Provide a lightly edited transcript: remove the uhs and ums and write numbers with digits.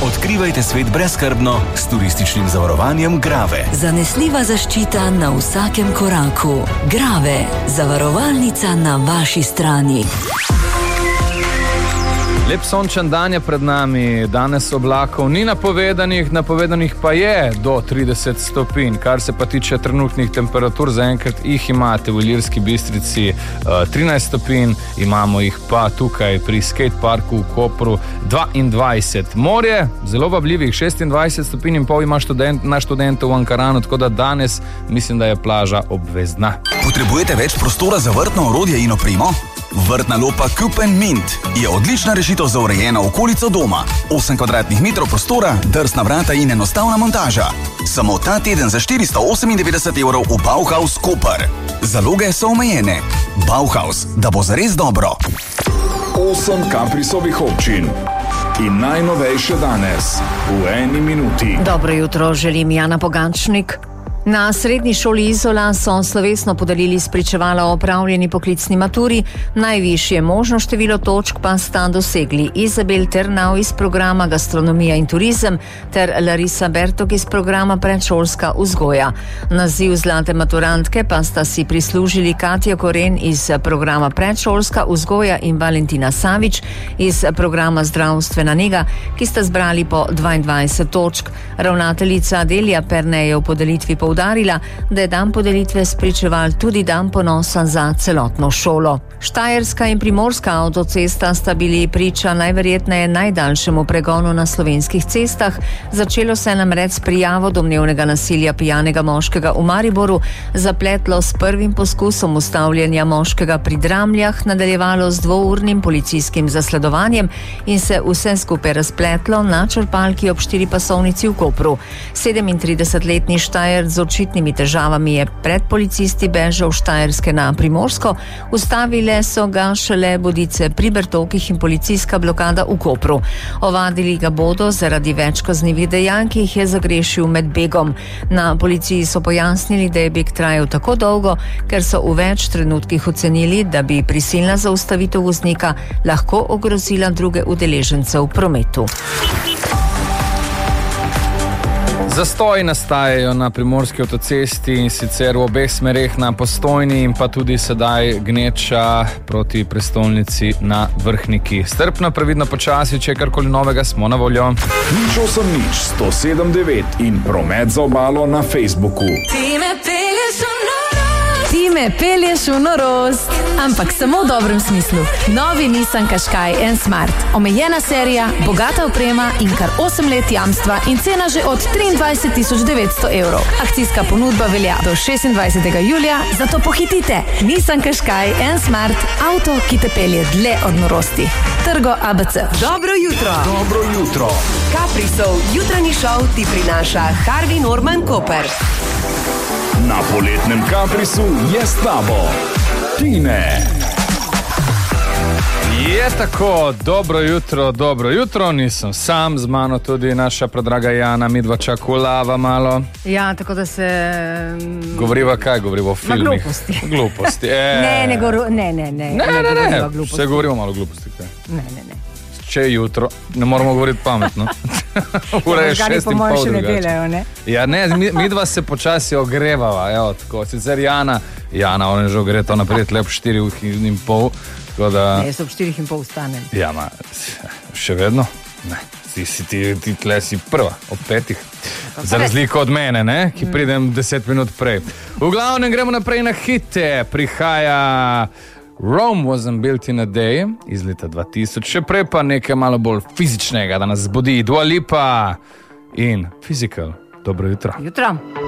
Odkrivajte svet brezskrbno s turističnim zavarovanjem Grave. Zanesljiva zaščita na vsakem koraku. Grave, zavarovalnica na vaši strani. Lep sončen dan je pred nami, danes oblakov ni napovedanih pa je do 30 stopinj. Kar se pa tiče trenutnih temperatur, zaenkrat jih imate v Ilirski Bistrici 13 stopinj, imamo jih pa tukaj pri skateparku v Kopru 22. Morje, zelo vabljivih, 26 stopinj in pol ima na študentov v Ankaranu, tako da danes mislim, da je plaža obvezna. Potrebujete več prostora za vrtno orodje in opremo? Vrtna lopa Coop & Mint je odlična rešitev za urejeno okolico doma. 8 kvadratnih metrov prostora, drsna vrata in enostavna montaža. Samo ta teden za 498 evrov v Bauhaus Koper. Zaloge so omejene. Bauhaus, da bo zares dobro. 8 Kaprisovih občin. In najnovejše danes, v 1 minuti. Dobro jutro, želim Jana Pogančnik. Na srednji šoli Izola so slovesno podelili spričevala o opravljeni poklicni maturi. Najvišje možno število točk pa sta dosegli Izabel Ternau iz programa Gastronomija in turizem ter Larisa Bertok iz programa Predšolska vzgoja. Naziv zlate maturantke pa sta si prislužili Katja Koren iz programa Predšolska vzgoja in Valentina Savič iz programa Zdravstvena nega, ki sta zbrali po 22 točk. Ravnateljica Adelija Perne je v podelitvi poudarila, da je dan podelitve spričeval tudi dan ponosa za celotno šolo. Štajerska in Primorska avtocesta sta bili priča najverjetneje najdaljšemu pregonu na slovenskih cestah. Začelo se je namreč s prijavo domnevnega nasilja pijanega moškega v Mariboru, zapletlo s prvim poskusom ustavljanja moškega pri Dramljah, nadaljevalo z 2-urnim policijskim zasledovanjem in se vse skupaj razpletlo na črpalki ob 4-pasovnici v Kopru. 37-letni Štajerc z očitnimi težavami je pred policisti bežal Štajerske na Primorsko, ustavile so ga šele Bodice pri Bertokih in policijska blokada v Kopru. Ovadili ga bodo zaradi več kaznivih dejanj, ki jih je zagrešil med begom. Na policiji so pojasnili, da je beg trajal tako dolgo, ker so v več trenutkih ocenili, da bi prisilna zaustavitev voznika lahko ogrozila druge udeležence v prometu. Zastoji nastajajo na primorski avtocesti in sicer v obeh smereh na Postojni in pa tudi sedaj gneča proti prestolnici na Vrhniki. Strpno, previdno, počasi, če karkoli novega, smo na voljo. 080 107 9 in promet za obalo na Facebooku. Ti me pelješ v norost, ampak samo v dobrem smislu. Novi Nissan Qashqai N Smart. Omejena serija, bogata oprema in kar 8 let jamstva in cena že od 23.900 evrov. Akcijska ponudba velja do 26. julija, zato pohitite. Nissan Qashqai N Smart, avto, ki te pelje dlje od norosti. Trgo ABC. Dobro jutro. Dobro jutro. Kaprisov jutranji šov ti prinaša Harvey Norman Koper. Na poletnem Kaprisu je s tabo Tine. Je tako, dobro jutro, nisem sam, z mano tudi naša predraga Jana, midva čakulava malo. Ja, tako da se... Govoriva kaj? Govoriva o filmih? Gluposti. Ne. Vse govorimo malo gluposti. Ne. Če je jutro, ne moramo govoriti pametno. Ura je 6:30 drugače. Ja, ne, midva se počasi ogrevava, evo, tako. Sicer Jana, ona je že ogreta, ona prijeti lep 4:30, tako da... Ne, so ob 4:30 stanem. Ja, še vedno? Ne, ti tle si prva, ob 5. Za razliko od mene, ne, ki pridem 10 minut prej. V glavnem gremo naprej na hite, prihaja... Rome wasn't built in a day iz leta 2000, še prej pa nekaj malo bolj fizičnega, da nas zbudi Dua Lipa in Physical. Dobro jutro. Jutro.